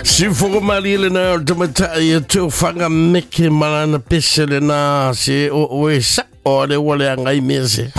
Si formali le na tomatai to fanga meke malana pesele na se o esa o le wale ngai mese.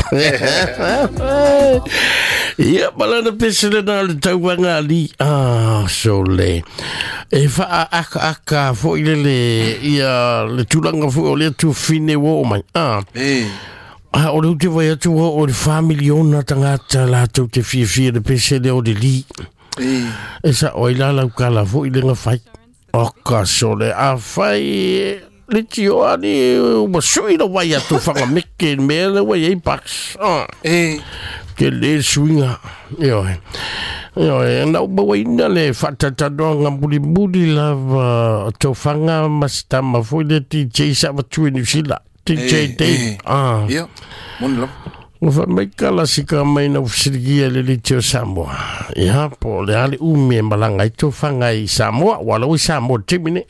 Ia malana pesele na le tauanga ali sole. E fa aka fo ile ia le tulanga fo le tu fine wo mai. O le te vai atu o le family ona tangata la tu te fia de pesele o de li. Esa oila la kala fo ile nga fai o ka sole a fai le tio ani mo sui no vai atu fanga meke me le vai e pax ke le swinga yo na bo ina le fatata donga budi la to fanga mastama fo le DJ sa va tu ni sila DJ Dave yo mon lo Ufa maikala sika mai na ufsirigia le litio Samoa. Ia po le ale umi malanga ito fangai Samoa. Walau Samoa timini.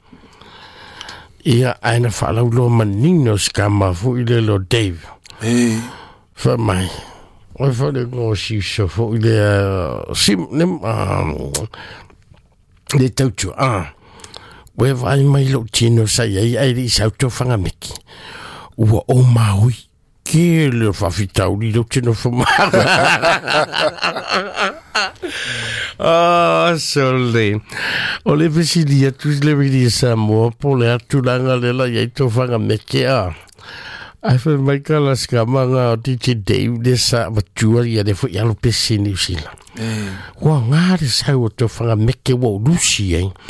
Ia aina whalau lo manino skama fu ile lo Dave. Fa mai. Oi fa le ngosi so fu ile sim nem le tautu. We vai mai lo tino sa ia ai sa to fanga miki. Ua o maui. Che le fa fitauli lo che non fa male. Solde. O le vesilia tu le vedi Samoa po le atulanga le la yeto fanga mekea. Ai fa mai kala skamanga DJ Dave de sa vatua ia de fo ia lo pesini sila. Wa ngare sa o to fanga meke wo lusi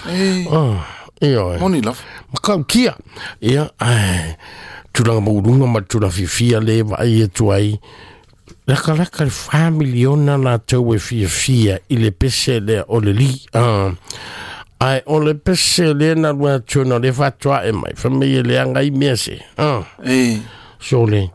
Moni love. Makau kia. Ia tulanga maurunga matula fifia le vai e tuai laka family ona na tau e fia ile pese le o le li ai o le pese le na lua tuna le fatua e mai family le anga i mese so le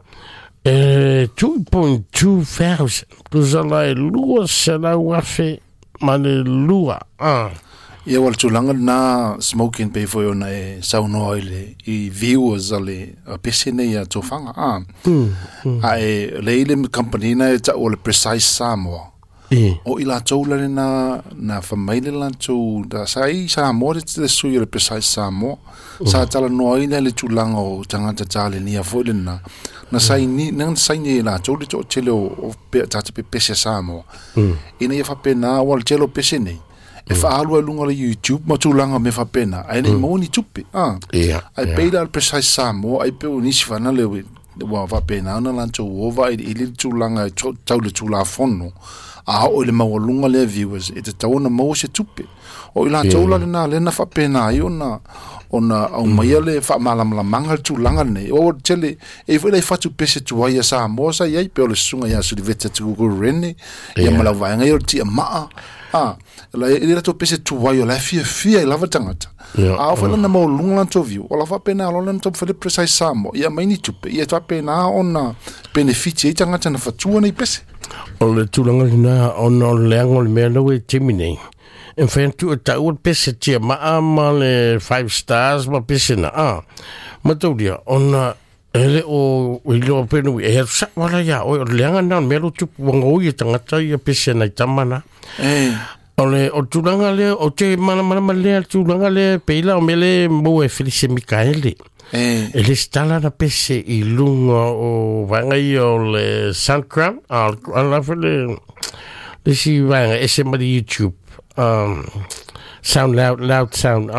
2.2 thousand kuzala e lua se la wafe mane lua Ia wal tulanga na smoking pay for na e sauna oile I viewers ale pesene ia tofanga ai leile company na ta o le precise Samoa o ila toula na famile la to da sai Samoa te sui le precise Samoa sa tala no ile le tulanga o tangata tale ni a fole na sai ni nan sai ni la to to chele o pe tata pe pese Samoa ina ia fa pena wal chelo pesene e whaalua lunga le YouTube matulanga me whapena ai nei mauni tupe ai peila al precise Samoa ai peo nisi whana lewe wa whapena ana lanto uova i li tulanga tau le tula fono a o le mawalunga le viewers e te tauna mau se tupe o ila taula lena whapena ai ona au mai le whamalamalanga le tulanga nei o tele e whele whatu pese tuai a Samoa sa iai peo le sunga ia suri veta tuku rene ia malawanga i o tia maa la ele to pese tu vai la fia lava tangata a fala na mo lunga to view o la fa pena lo to for the precise Samoa ia mai ni tupe ia to pena ona benefit e tangata na fatua nei pese o le tulanga na ona leango le melo e timine en fentu ta o pese tia ma le 5 stars ma pese na ma to dia ona ele o ilo penu e sa wala ya o leanga na melo tu wango i tangata ia pese na tamana ole o tulanga le o te mana le tulanga le peila o mele mo e Felice Mikaele ele stala na pese I lunga o vanga I o le SoundCloud ala fele le si vanga ese ma YouTube SoundCloud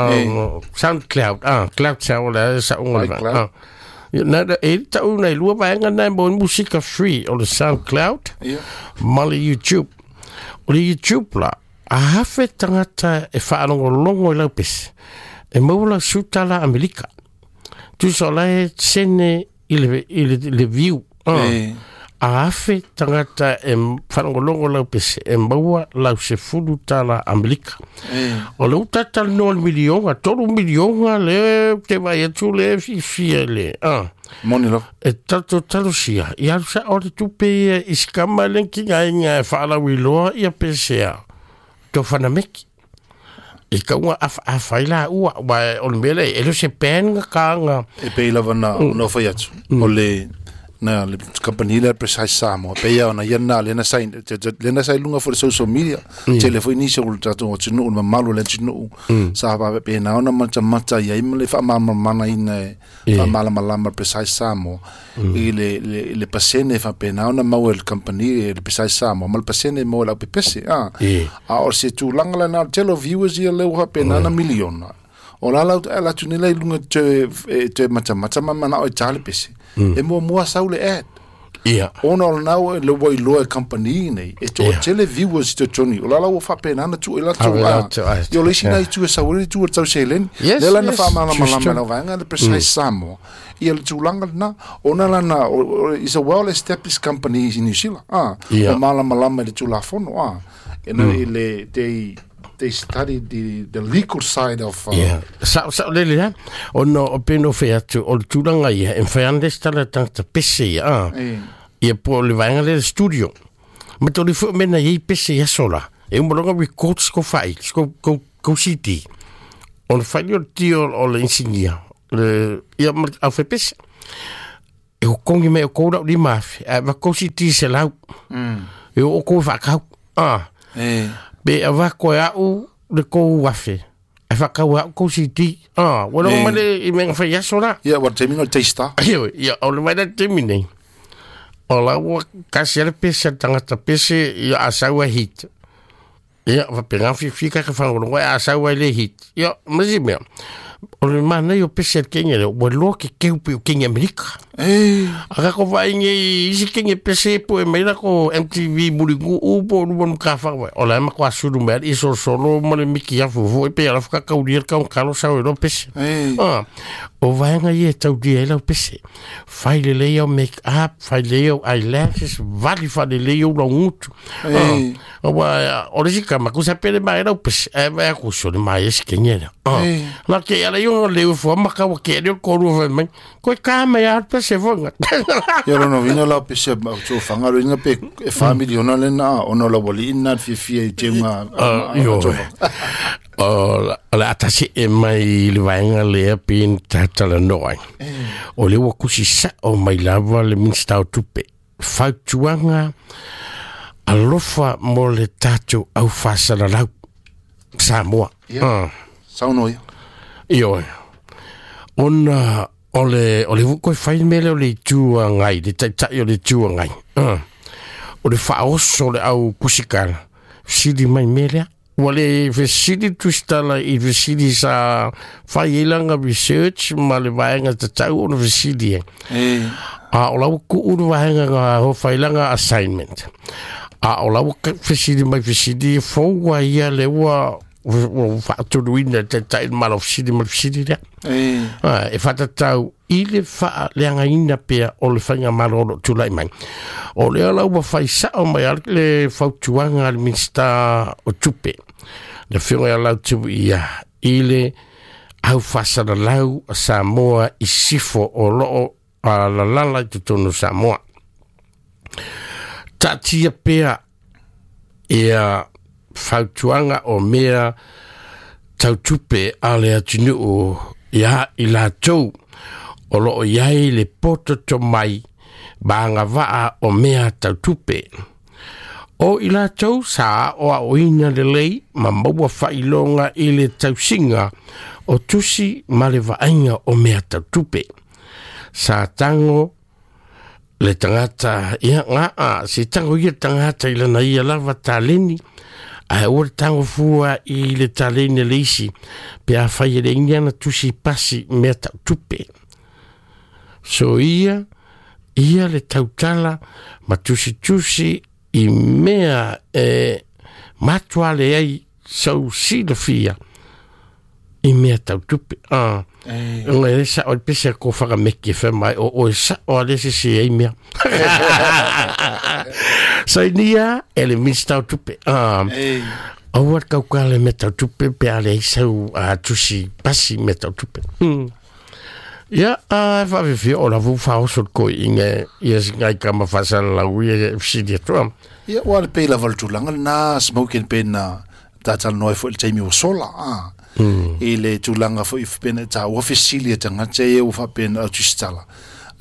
Cloud Sound la sa unga na e tau nei lua vanga na mo musika free o le SoundCloud ma le YouTube o le YouTube la a hafe tangata e whaanongo longo I lau pese. E maula sutala Amerika. Tu solai sene I le view. A hafe tangata e whaanongo longo lau pese. E maua lau se fulu tala Amerika. O lau tatal no milionga, tolu milionga le te vai atu le fia le. Moni lo. E talo sia. I alu sa ore tupe iskama lenki ngai ngā whaalau I loa I a pesea. To fanameki e kaunga a faila ua wa on mele e lo se penga kanga e peila vana no fai atu o le na le company le precise samo pe ya na yana le na sai lunga for social media telefoni so tato o tinu ma malu le tinu sa ba pe na ona mata ya le fa mana in fa mala precise samo le pasene fa pe na ona mau el company le precise samo mal pasene mo la pepese o se tu langa na telo viewers ya le wa pe na miliona o la tu le lunga te mata mana o tale pese e mo saule ad ono now le boy lo company nei e to tele viewers to Johnny o la fa pena na tu ela tu yo le sina tu saule tu tau selen le la na fa mala na vanga le precise samo e le tu langa na ona la na is a well established company in New Zealand o mala le tu la fono e le they study the legal side of sa lele ono openo fe atu o tulanga ia en faandes tala tanta pese ia po le vanga le studio ma to le fo mena ia pese ia sola e un longa records ko fai ko city on fai o tio o le insignia le ia ma a fe pese e o kongi me o ko da di maf va ko city se la e o ko fa ka be ava ko au de ko wafe e fa ka wa ko siti wala ma le i men fa ya sola what terminal taster ya o le vai termine o la wa ka ser pese tanga pese ya asawa hit ya va pena fica que fa no asawa le hit ya mas me o le mana yo pese que ngere o lo que que America aga ko vai ngi isi que pese po e mera ko MTV muringu u po no ka fa o la ma ko asuru mer iso solo mo le miki ya fu pe ala fa ka udir ka un kalo sa o pese o vai ngi tau dia la pese fai le yo make up fai le yo eyelashes vali fa le yo lo mutu o va o le ka ma ku sa pele ma era pese e va ku so le mai isi que ngere la que ala yo le fo ma ka ke le ko ru va ko ka ma ya pese vonga yo no vino la pese so fanga ringa pe family ona le na ona la bolina fi tema yo la atasi e mai le vainga le pin tatala noi o le wa kusisa o mai lava le minstau tupe fautuanga alofa mo le tatu au fasala lau Samoa saunoia yo ona ole ko fai mele ole tua ngai de tai ole tua ngai ole fa oso le au kusikala sidi mai mele wale sidi tustala I sidi sa fai langa research male vaenga te tau ona sidi ola ku uru vaenga ho fai langa assignment ola ku sidi mai sidi fo wa ia le wa fa to win te tai mal of sidi e fata tau ile fa le anga ina pe o le fanga malo tu lai mai o le ala wa fai sa o mai le fautuanga al minsta o tupe le fionga la tu ia ile au fasa la lau Samoa I sifo o lo a la lala tu tonu Samoa tatia pea ia fautuanga o mea tautupe ale atinu o ia I la tau o lo iai le poto to mai banga waa o mea tautupe o I la tau sa o a oina le lei ma maua whailonga I le tausinga o tusi ma le vainga o mea tautupe sa tango le tangata ia ngā se tango ia tangata I lana ia lava taleni ai o tango fua I le taleni le isi pe a whai le ingiana tusi pasi mea tautupe so ia le tautala ma tusi I mea matua le ai sau si le fia I mea tautupe ngai sa o pese ko whaka meki wha mai o sa o alese si ei mea sa inia ele mis tautupe o wat kaukale me tautupe pe ale sau tusi pasi me tautupe ia fa vi o la vu fa o so ko inge yes ngai kama fa sa la wi si di trom ia wa pe la vol tu langa na smoking pen na tata noi fo te mi o sola ele tu langa fo if pen ta officially tanga te o fa pen o tu stala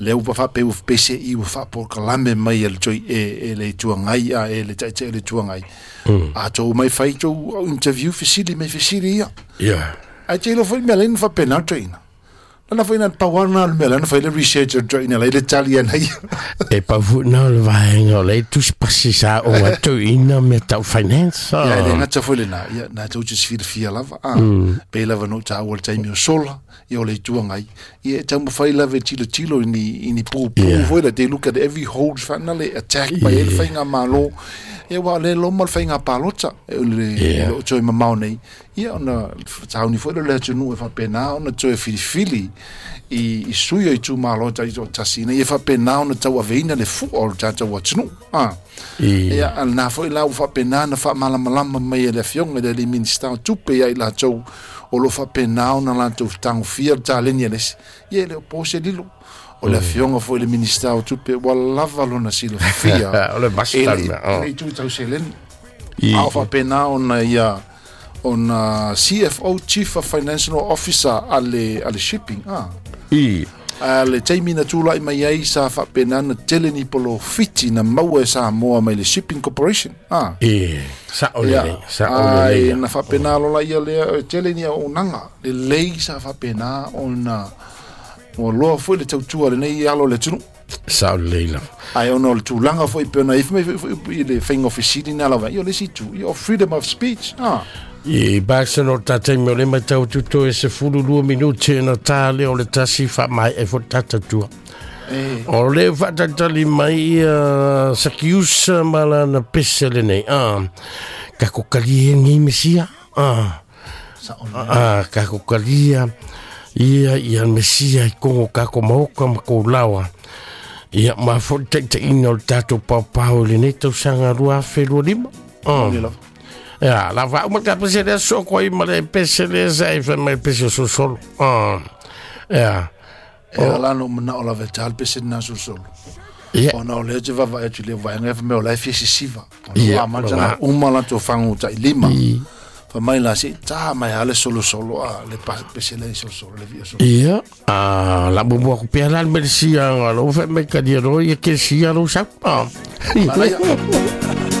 le upa fa pe pese I ufa por kalame mai el choi le tuangai a le tai le tuangai a to mai fai to interview fisili mai fisili yeah a te lo foi melen fa pena train na foi na pawana melen fa le researcher train le Italian ai e pa fu na le vaenga le tu spasi sa o to ina me tau finance ya le na ta foi le na to just fia lava pe lava no ta wal tai mi sola io le tuangai e ta mo fai lava tilo ini pu foi la de look at every hold finally attack by el fainga malo e wa le lo mal fainga palota le lo choi mamau nei ia ona tau ni foi le tunu e fa pena ona choi fili I suia I tu malota I tasina e fa pena ona tau aveina le fu o tata wa tunu ia al na foi la fa pena na fa malama mai le fiong de le minister tupe ia la chou o lo fa pena ona la tu tang fia talenia les ia le pose lilo o le fionga foi le minister tupe wala valona silo fia o le bastana e tu tau selen a fa pena ona ia on CFO Chief of Financial Officer ale shipping le taimina tula I mai ai sa fa penana teleni polo fiti na maua sa moa mai le shipping corporation sa ole na fa penalo la ia le teleni o nanga le lei sa fa pena ona o lo foi le tautua le nei alo le tunu sa ole ai ona le tulanga foi pena if me le thing officially na la io le situ io freedom of speech I baksa no tata me le mai tau tuto e se fulu 2 minuti na tale o le tasi fa mai e fo tata tua o le fa tata li mai sakiusa mala na pesele nei ka kokalia ngi mesia ka kokalia ia mesia I kongo ka ko mauka ma ko lawa ia ma fo tata ino tato papao le nei tau sanga rua felo lima ja, la va uma capacete so coi male pesele sai fa mai pesele so solo ja la no na ola vetal pesele na so solo ona ole je va tu le va ngef me ola fi siva ona ma jana uma la to fangu tai lima fa mai la si ta mai ale solo le pesele so solo le via so la bobo ko pela merci lo fa me ka dire e che sia lo sa